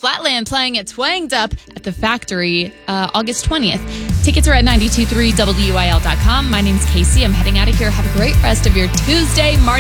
Flatland playing at Twanged Up at the Factory August 20th. Tickets are at 923WIL.com. My name's Casey. I'm heading out of here. Have a great rest of your Tuesday. Marty